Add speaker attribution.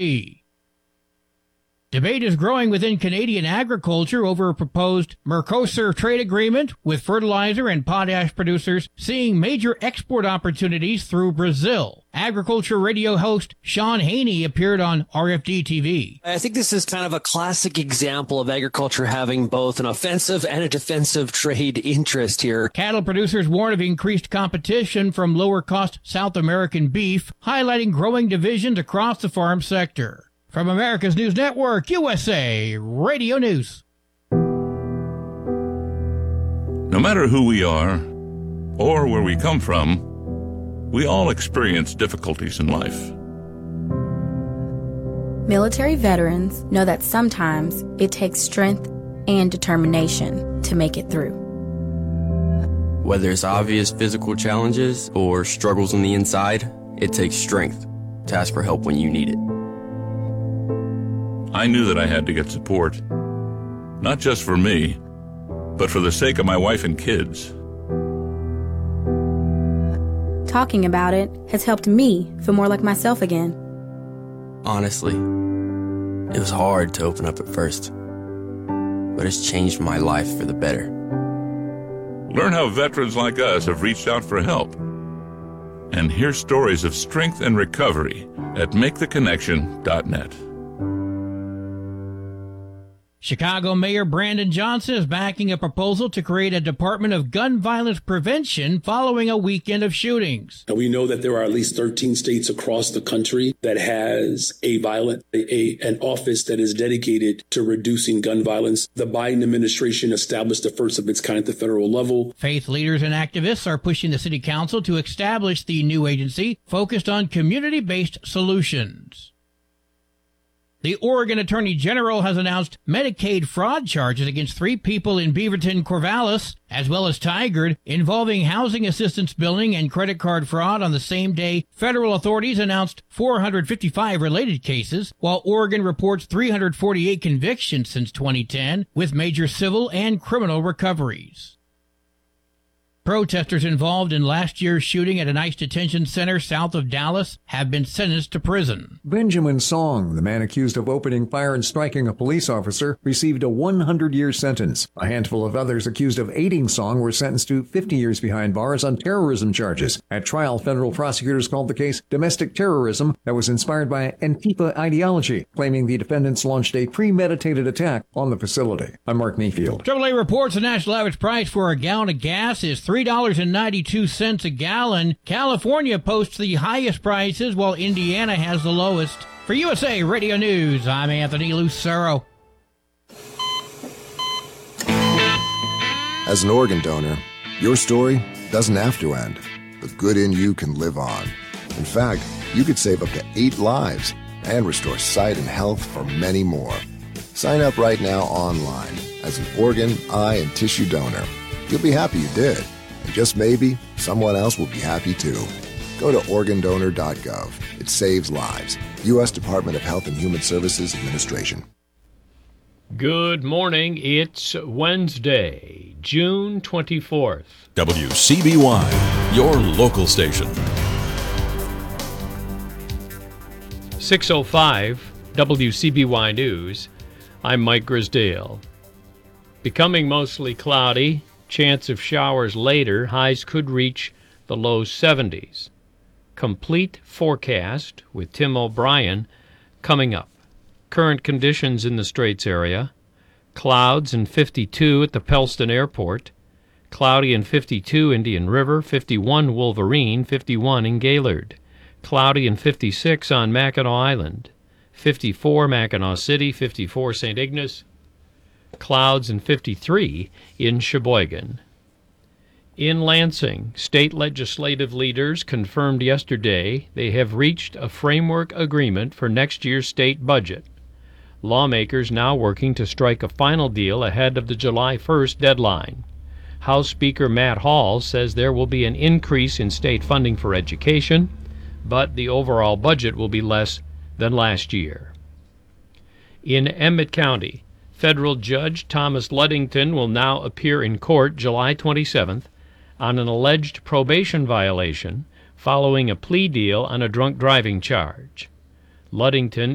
Speaker 1: Debate is growing within Canadian agriculture over a proposed Mercosur trade agreement, with fertilizer and potash producers seeing major export opportunities through Brazil. Agriculture radio host Sean Haney appeared on RFD TV.
Speaker 2: I think this is kind of a classic example of agriculture having both an offensive and a defensive trade interest here.
Speaker 1: Cattle producers warn of increased competition from lower-cost South American beef, highlighting growing divisions across the farm sector. From America's News Network, USA Radio News.
Speaker 3: No matter who we are or where we come from, we all experience difficulties in life.
Speaker 4: Military veterans know that sometimes it takes strength and determination to make it through.
Speaker 5: Whether it's obvious physical challenges or struggles on the inside, it takes strength to ask for help when you need it.
Speaker 3: I knew that I had to get support, not just for me, but for the sake of my wife and kids.
Speaker 4: Talking about it has helped me feel more like myself again.
Speaker 5: Honestly, it was hard to open up at first, but it's changed my life for the better.
Speaker 3: Learn how veterans like us have reached out for help, and hear stories of strength and recovery at MakeTheConnection.net.
Speaker 1: Chicago Mayor Brandon Johnson is backing a proposal to create a Department of Gun Violence Prevention following a weekend of shootings.
Speaker 6: And we know that there are at least 13 states across the country that has an office that is dedicated to reducing gun violence. The Biden administration established the first of its kind at the federal level.
Speaker 1: Faith leaders and activists are pushing the city council to establish the new agency focused on community-based solutions. The Oregon Attorney General has announced Medicaid fraud charges against 3 people in Beaverton, Corvallis, as well as Tigard, involving housing assistance billing and credit card fraud on the same day federal authorities announced 455 related cases, while Oregon reports 348 convictions since 2010, with major civil and criminal recoveries. Protesters involved in last year's shooting at an ICE detention center south of Dallas have been sentenced to prison.
Speaker 7: Benjamin Song, the man accused of opening fire and striking a police officer, received a 100-year sentence. A handful of others accused of aiding Song were sentenced to 50 years behind bars on terrorism charges. At trial, federal prosecutors called the case domestic terrorism that was inspired by Antifa ideology, claiming the defendants launched a premeditated attack on the facility. I'm Mark Mayfield.
Speaker 1: AAA reports the national average price for a gallon of gas is $3.92 a gallon. California posts the highest prices, while Indiana has the lowest. For USA Radio News, I'm Anthony Lucero.
Speaker 8: As an organ donor, your story doesn't have to end. The good in you can live on. In fact, you could save up to 8 lives and restore sight and health for many more. Sign up right now online as an organ, eye, and tissue donor. You'll be happy you did. And just maybe, someone else will be happy too. Go to organdonor.gov. It saves lives. U.S. Department of Health and Human Services Administration.
Speaker 9: Good morning. It's Wednesday, June 24th.
Speaker 10: WCBY, your local station.
Speaker 9: 6:05 WCBY News. I'm Mike Grisdale. Becoming mostly cloudy. Chance of showers later. Highs could reach the low 70s. Complete forecast with Tim O'Brien coming up. Current conditions in the Straits area. Clouds and 52 at the Pellston Airport. Cloudy and 52 Indian River, 51 Wolverine, 51 in Gaylord. Cloudy and 56 on Mackinac Island. 54 Mackinac City, 54 St. Ignace. Clouds and 53 in Sheboygan. In Lansing, state legislative leaders confirmed yesterday they have reached a framework agreement for next year's state budget. Lawmakers now working to strike a final deal ahead of the July 1st deadline. House Speaker Matt Hall says there will be an increase in state funding for education, but the overall budget will be less than last year. In Emmett County, federal judge Thomas Ludington will now appear in court July 27th on an alleged probation violation following a plea deal on a drunk driving charge. Ludington